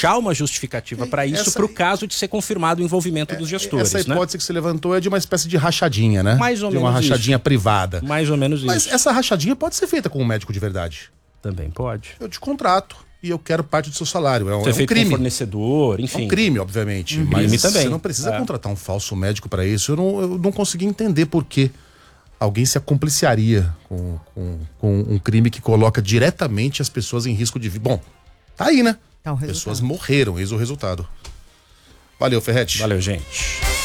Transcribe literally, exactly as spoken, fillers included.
achar uma justificativa para isso, Essa- para o caso de ser confirmado o envolvimento dos gestores, Essa né? hipótese que você levantou é de uma espécie de rachadinha, né? Mais ou de uma menos rachadinha isso. privada. Mais ou menos Mas isso. essa rachadinha pode ser feita com um médico de verdade. Também pode. Eu te contrato e eu quero parte do seu salário. É um, Ser é um feito com crime. fornecedor, É enfim. um crime, obviamente. Mas crime também. você não precisa É. contratar um falso médico para isso. Eu não, eu não consegui entender por que alguém se acompliciaria com, com, com um crime que coloca diretamente as pessoas em risco de vida. Bom, tá aí, né? Tá o Pessoas resultado. morreram, eis o resultado. Valeu, Ferretti. Valeu, gente.